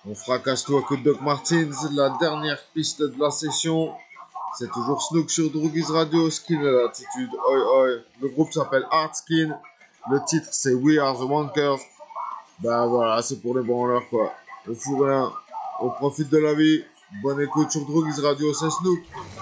On fracasse tout à coup de Doc Martins, la dernière piste de la session. C'est toujours Snook sur Droogies Radio, Skin à l'attitude, oi oi. Le groupe s'appelle Artskin. Le titre c'est We Are the Wankers. Ben voilà, c'est pour les branleurs quoi. On fout rien, on profite de la vie. Bonne écoute sur Droogies Radio, c'est Snook.